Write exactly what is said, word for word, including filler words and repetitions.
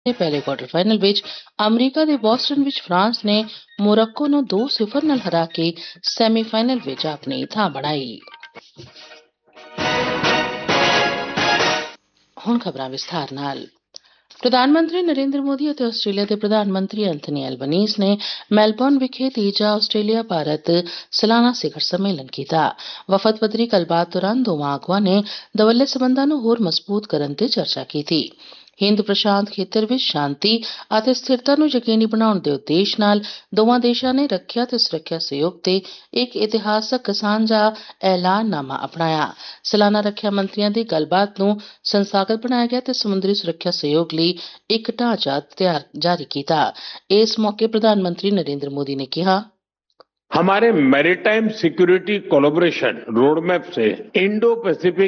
ਦੇ ਪਹਿਲੇ quarter final ਵਿੱਚ ਅਮਰੀਕਾ ਦੇ ਬੋਸਟਨ ਵਿੱਚ ਫਰਾਂਸ ਨੇ ਮੋਰੋਕੋ ਨੂੰ ਦੋ ਸਿਫਰ ਨਾਲ ਹਰਾ ਕੇ ਸੈਮੀਫਾਈਨਲ ਵਿੱਚ ਆਪਣੀ ਥਾਂ ਬਣਾਈ। ਹੁਣ ਖਬਰਾਂ ਵਿਸਥਾਰ ਨਾਲ। ਪ੍ਰਧਾਨ ਮੰਤਰੀ ਨਰਿੰਦਰ ਮੋਦੀ ਅਤੇ ਆਸਟ੍ਰੇਲੀਆ ਦੇ ਪ੍ਰਧਾਨ ਮੰਤਰੀ ਐਂਥਨੀ ਐਲਬਨੀਜ਼ ਨੇ ਮੈਲਬੌਰਨ ਵਿਖੇ ਤੀਜਾ ਆਸਟ੍ਰੇਲੀਆ ਭਾਰਤ ਸਾਲਾਨਾ ਸਿਖਰ ਸੰਮੇਲਨ ਕੀਤਾ। ਵਫਦ ਪੱਧਰੀ ਗੱਲਬਾਤ ਦੌਰਾਨ ਦੋਵਾਂ ਆਗੂਆਂ ਨੇ ਦਵੱਲੇ ਸਬੰਧਾਂ ਨੂੰ ਹੋਰ ਮਜ਼ਬੂਤ ਕਰਨ ਤੇ ਚਰਚਾ ਕੀਤੀ। ਹਿੰਦ ਪ੍ਰਸ਼ਾਂਤ ਖੇਤਰ ਵਿੱਚ ਸ਼ਾਂਤੀ ਅਤੇ ਸਥਿਰਤਾ ਨੂੰ ਯਕੀਨੀ ਬਣਾਉਣ ਦੇ ਉਦੇਸ਼ ਨਾਲ ਦੋਵਾਂ ਦੇਸ਼ਾਂ ਨੇ ਰੱਖਿਆ ਤੇ ਸੁਰੱਖਿਆ ਸਹਿਯੋਗ ਤੇ ਇੱਕ ਇਤਿਹਾਸਕ ਸਾਂਝਾ ਐਲਾਨਨਾਮਾ ਅਪਣਾਇਆ। ਸਾਲਾਨਾ ਰੱਖਿਆ ਮੰਤਰੀਆਂ ਦੀ ਗੱਲਬਾਤ ਨੂੰ ਸੰਸਥਾਗਤ ਬਣਾਇਆ ਗਿਆ ਤੇ ਸਮੁੰਦਰੀ ਸੁਰੱਖਿਆ ਸਹਿਯੋਗ ਲਈ ਇੱਕ ਢਾਂਚਾ ਤਿਆਰ ਜਾਰੀ ਕੀਤਾ। ਇਸ ਮੌਕੇ ਪ੍ਰਧਾਨ ਮੰਤਰੀ ਨਰਿੰਦਰ ਮੋਦੀ ਨੇ ਕਿਹਾ, हमारे मैरीटाइम सिक्योरिटी कोलैबोरेशन रोडमैप से इंडो पैसिफिक